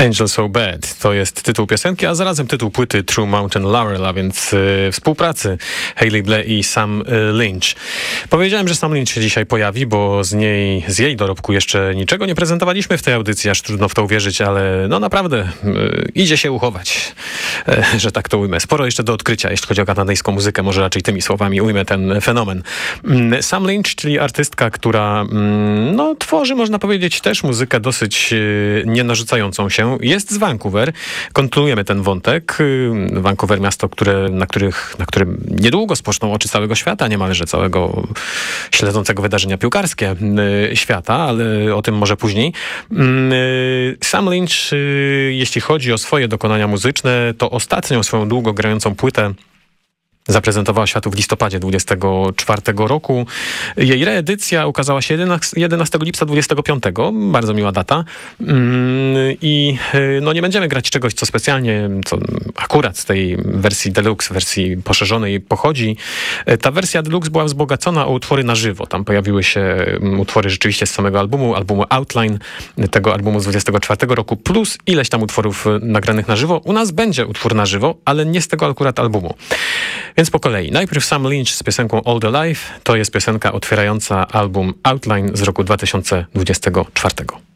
Angel So Bad to jest tytuł piosenki, a zarazem tytuł płyty True Mountain Laurel, a więc współpracy Hayley Ble i Sam Lynch. Powiedziałem, że Sam Lynch się dzisiaj pojawi, bo z jej dorobku jeszcze niczego nie prezentowaliśmy w tej audycji, aż trudno w to uwierzyć, ale no naprawdę idzie się uchować, że tak to ujmę. Sporo jeszcze do odkrycia, jeśli chodzi o kanadyjską muzykę, może raczej tymi słowami ujmę ten fenomen. Sam Lynch, czyli artystka, która tworzy, można powiedzieć, też muzykę dosyć nienarzucającą się. Jest z Vancouver. Kontynuujemy ten wątek. Vancouver, miasto, na którym niedługo spoczną oczy całego świata, niemalże całego śledzącego wydarzenia piłkarskie świata, ale o tym może później. Sam Lynch, jeśli chodzi o swoje dokonania muzyczne, to ostatnią swoją długo grającą płytę zaprezentowała światu w listopadzie 24 roku. Jej reedycja ukazała się 11 lipca 25. Bardzo miła data. I nie będziemy grać czegoś, co specjalnie, co akurat z tej wersji deluxe, wersji poszerzonej pochodzi. Ta wersja deluxe była wzbogacona o utwory na żywo. Tam pojawiły się utwory rzeczywiście z samego albumu Outline, tego albumu z 24 roku, plus ileś tam utworów nagranych na żywo. U nas będzie utwór na żywo, ale nie z tego akurat albumu. Więc po kolei. Najpierw Sam Lynch z piosenką All the Life. To jest piosenka otwierająca album Outline z roku 2024.